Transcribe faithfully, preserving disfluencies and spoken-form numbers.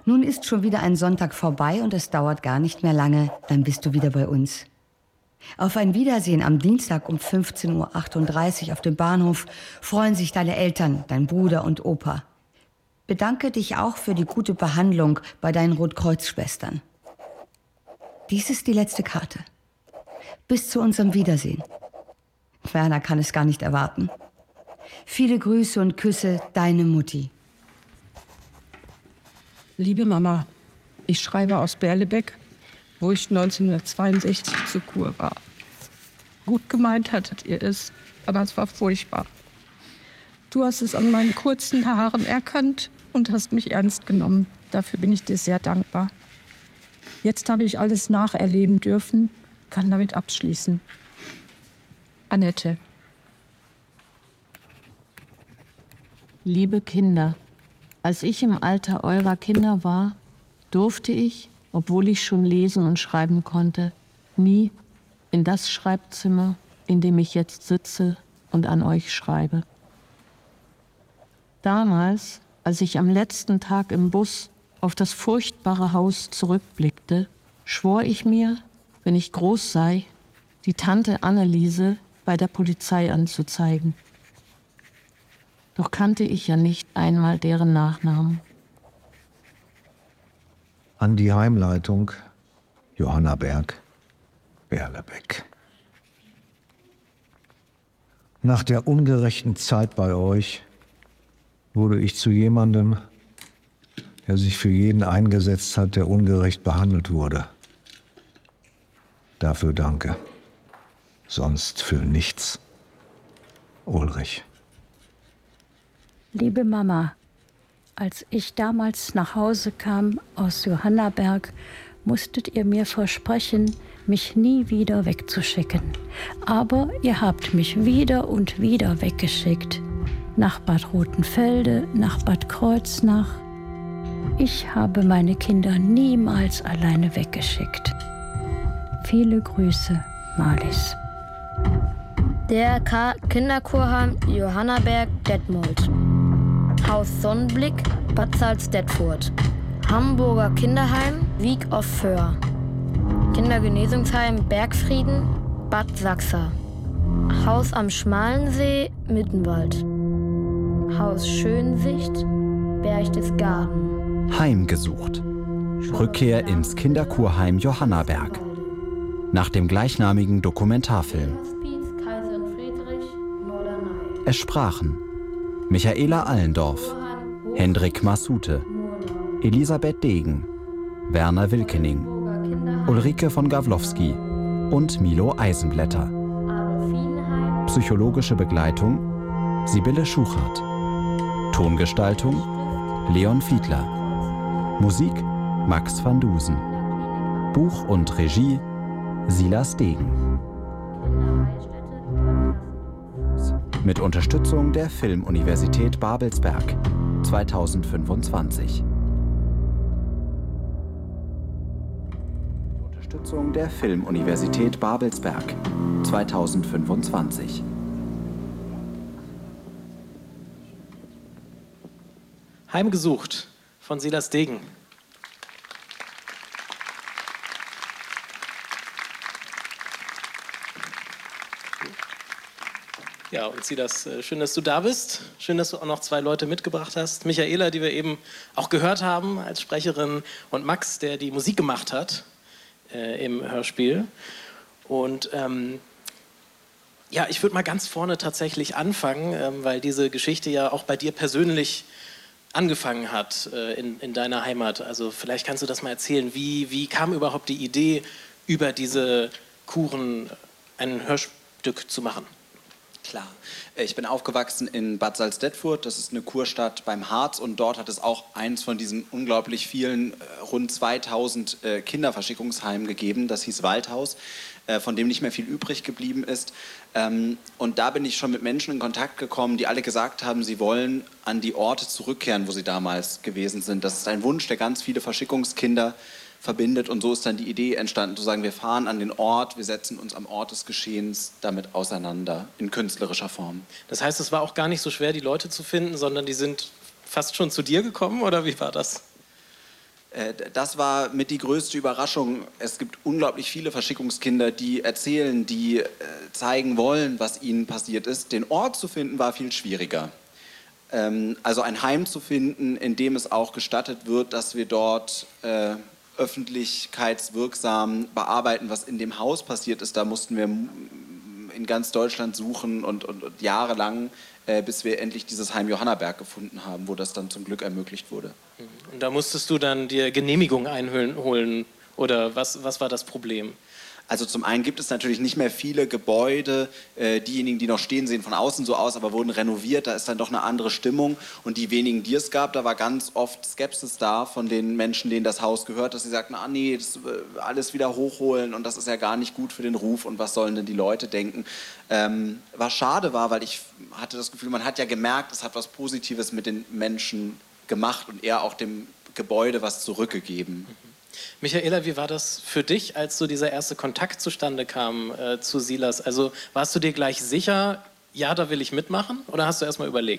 Nun ist schon wieder ein Sonntag vorbei und es dauert gar nicht mehr lange, dann bist du wieder bei uns. Auf ein Wiedersehen am Dienstag um fünfzehn Uhr achtunddreißig auf dem Bahnhof freuen sich deine Eltern, dein Bruder und Opa. Bedanke dich auch für die gute Behandlung bei deinen Rotkreuz-Schwestern. Dies ist die letzte Karte. Bis zu unserem Wiedersehen. Werner kann es gar nicht erwarten. Viele Grüße und Küsse, deine Mutti. Liebe Mama, ich schreibe aus Berlebeck, wo ich neunzehnhundertzweiundsechzig zur Kur war. Gut gemeint hattet ihr es, aber es war furchtbar. Du hast es an meinen kurzen Haaren erkannt und hast mich ernst genommen. Dafür bin ich dir sehr dankbar. Jetzt habe ich alles nacherleben dürfen, kann damit abschließen. Annette. Liebe Kinder, als ich im Alter eurer Kinder war, durfte ich, obwohl ich schon lesen und schreiben konnte, nie in das Schreibzimmer, in dem ich jetzt sitze und an euch schreibe. Damals, als ich am letzten Tag im Bus auf das furchtbare Haus zurückblickte, schwor ich mir, wenn ich groß sei, die Tante Anneliese bei der Polizei anzuzeigen. Doch kannte ich ja nicht einmal deren Nachnamen. An die Heimleitung, Johanna Berg, Berlebeck. Nach der ungerechten Zeit bei euch wurde ich zu jemandem, der sich für jeden eingesetzt hat, der ungerecht behandelt wurde. Dafür danke. Sonst für nichts. Ulrich. Liebe Mama, als ich damals nach Hause kam aus Johannaberg, musstet ihr mir versprechen, mich nie wieder wegzuschicken. Aber ihr habt mich wieder und wieder weggeschickt. Nach Bad Rotenfelde, nach Bad Kreuznach. Ich habe meine Kinder niemals alleine weggeschickt. Viele Grüße, Marlies. Der K Kinderkurheim Johannaberg Detmold. Haus Sonnenblick, Bad Salzdetfurt. Hamburger Kinderheim Wieg auf Föhr. Kindergenesungsheim Bergfrieden, Bad Sachsa. Haus am Schmalensee, Mittenwald. Haus Schönsicht, Berchtesgaden. Heimgesucht. Rückkehr ins Kinderkurheim Johannaberg. Nach dem gleichnamigen Dokumentarfilm. Es sprachen Michaela Allendorf, Hendrik Masute, Elisabeth Degen, Werner Wilkening, Ulrike von Gawlowski und Milo Eisenblätter. Psychologische Begleitung Sibylle Schuchert. Tongestaltung Leon Fiedler. Musik Max van Dusen. Buch und Regie Silas Degen. Mit Unterstützung der Filmuniversität Babelsberg zweitausendfünfundzwanzig. Unterstützung der Filmuniversität Babelsberg zweitausendfünfundzwanzig. Heimgesucht von Silas Degen. Ja, und Silas, schön, dass du da bist. Schön, dass du auch noch zwei Leute mitgebracht hast. Michaela, die wir eben auch gehört haben als Sprecherin, und Max, der die Musik gemacht hat äh, im Hörspiel. Und ähm, ja, ich würde mal ganz vorne tatsächlich anfangen, ähm, weil diese Geschichte ja auch bei dir persönlich angefangen hat äh, in, in deiner Heimat. Also vielleicht kannst du das mal erzählen. Wie, wie kam überhaupt die Idee, über diese Kuren ein Hörstück zu machen? Klar. Ich bin aufgewachsen in Bad Salzdetfurt, das ist eine Kurstadt beim Harz, und dort hat es auch eins von diesen unglaublich vielen, rund zweitausend Kinderverschickungsheimen gegeben, das hieß Waldhaus, von dem nicht mehr viel übrig geblieben ist. Und da bin ich schon mit Menschen in Kontakt gekommen, die alle gesagt haben, sie wollen an die Orte zurückkehren, wo sie damals gewesen sind. Das ist ein Wunsch, der ganz viele Verschickungskinder verbindet, und so ist dann die Idee entstanden, zu sagen, wir fahren an den Ort, wir setzen uns am Ort des Geschehens damit auseinander, in künstlerischer Form. Das heißt, es war auch gar nicht so schwer, die Leute zu finden, sondern die sind fast schon zu dir gekommen, oder wie war das? Das war mit die größte Überraschung. Es gibt unglaublich viele Verschickungskinder, die erzählen, die zeigen wollen, was ihnen passiert ist. Den Ort zu finden war viel schwieriger. Also ein Heim zu finden, in dem es auch gestattet wird, dass wir dort äh, öffentlichkeitswirksam bearbeiten, was in dem Haus passiert ist. Da mussten wir in ganz Deutschland suchen und, und, und jahrelang, äh, bis wir endlich dieses Heim Johannaberg gefunden haben, wo das dann zum Glück ermöglicht wurde. Und da musstest du dann dir Genehmigung einholen oder was, was war das Problem? Also zum einen gibt es natürlich nicht mehr viele Gebäude, äh, diejenigen, die noch stehen, sehen von außen so aus, aber wurden renoviert, da ist dann doch eine andere Stimmung. Und die wenigen, die es gab, da war ganz oft Skepsis da von den Menschen, denen das Haus gehört, dass sie sagten, ah nee, das äh, alles wieder hochholen und das ist ja gar nicht gut für den Ruf und was sollen denn die Leute denken. Ähm, was schade war, weil ich hatte das Gefühl, man hat ja gemerkt, es hat was Positives mit den Menschen gemacht und eher auch dem Gebäude was zurückgegeben. Michaela, wie war das für dich, als so dieser erste Kontakt zustande kam äh, zu Silas? Also warst du dir gleich sicher, ja, da will ich mitmachen? Oder hast du erst mal überlegt?